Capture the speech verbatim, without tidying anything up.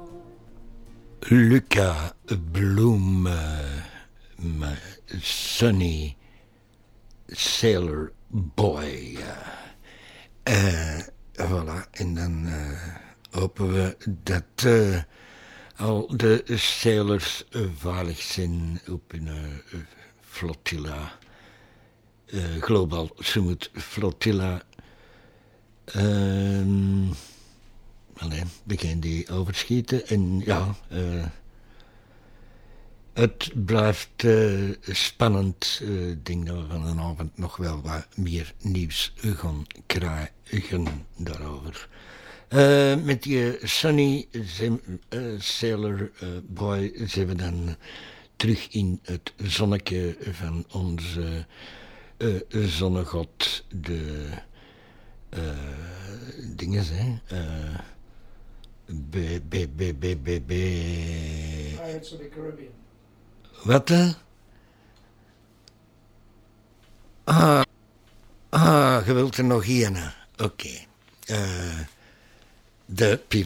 Luca Bloem, uh, Sunny Sailor Boy. Uh, uh, voilà, en dan uh, hopen we dat uh, al de sailors uh, veilig zijn op een uh, flotilla. Uh, Global Summit Flotilla. Um, Allee, we gaan die overschieten en ja, uh, het blijft uh, spannend. Ik uh, denk dat we vanavond nog wel wat meer nieuws gaan krijgen daarover. Uh, met die Sunny Zim, uh, Sailor uh, Boy zijn we dan terug in het zonnetje van onze uh, zonnegod, de uh, dingen, hè. Uh, B, B, B, B, B, B... Pirates of the Caribbean. Wat? Uh? Ah, ah, je wilt er nog een. Oké. Okay. Uh, de